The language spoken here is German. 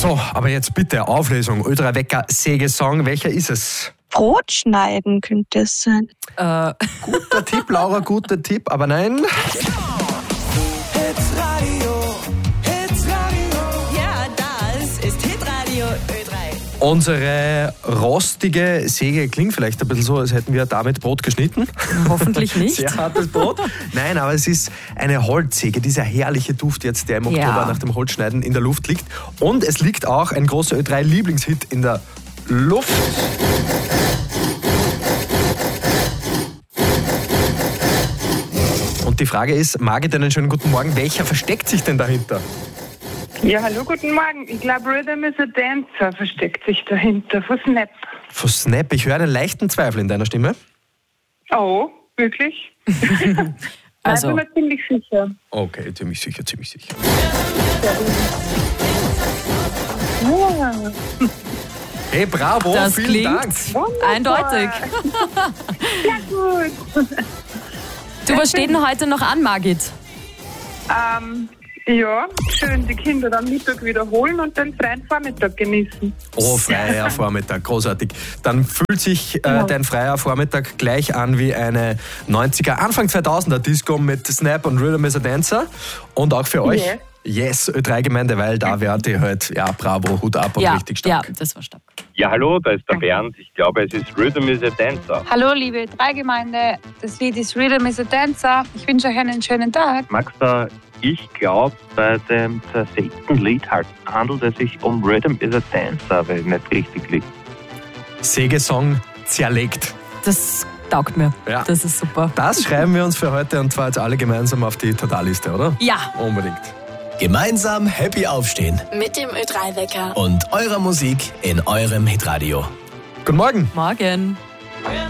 So, aber jetzt bitte Auflösung. Ö3 Wecker Sägesong, welcher ist es? Brot schneiden könnte es sein. Guter Tipp, Laura, guter Tipp, aber nein. Ja, das ist Hitradio Ö3. Unsere rostige Säge klingt vielleicht ein bisschen so, als hätten wir damit Brot geschnitten. Hoffentlich nicht. Sehr hartes Brot. Nein, aber es ist eine Holzsäge, dieser herrliche Duft jetzt, der im Oktober nach dem Holzschneiden in der Luft liegt. Und es liegt auch ein großer Ö3-Lieblingshit in der Luft. Und die Frage ist, Margit, einen schönen guten Morgen. Welcher versteckt sich denn dahinter? Ja, hallo, guten Morgen. Ich glaube, Rhythm is a Dancer versteckt sich dahinter. Von Snap. Von Snap. Ich höre einen leichten Zweifel in deiner Stimme. Oh, wirklich? Also. Ich bin mir ziemlich sicher. Okay, ziemlich sicher, ziemlich sicher. Ja. Hey, bravo, Das vielen klingt Dank. eindeutig. Ja, gut. Du, was steht denn heute noch an, Margit? Ja, schön die Kinder dann Mittag wiederholen und den freien Vormittag genießen. Oh, freier Vormittag, großartig. Dann fühlt sich dein freier Vormittag gleich an wie eine 90er, Anfang 2000er Disco mit Snap und Rhythm is a Dancer. Und auch für euch, yes, Ö3-Gemeinde, weil da wärt ihr halt, ja, bravo, Hut ab und richtig stark. Ja, das war stark. Ja, hallo, da ist der Bernd. Ich glaube, es ist Rhythm is a Dancer. Hallo liebe Ö3-Gemeinde, das Lied ist Rhythm is a Dancer. Ich wünsche euch einen schönen Tag. Magda, ich glaube, bei dem zersägten Lied handelt es sich um Rhythm is a Dancer, weil nicht richtig liegt. Sägesong zerlegt. Das taugt mir. Ja. Das ist super. Das schreiben wir uns für heute und zwar jetzt alle gemeinsam auf die Totalliste, oder? Ja. Unbedingt. Gemeinsam happy aufstehen Mit dem Ö3-Wecker. und eurer Musik in eurem Hitradio. Guten Morgen. Morgen.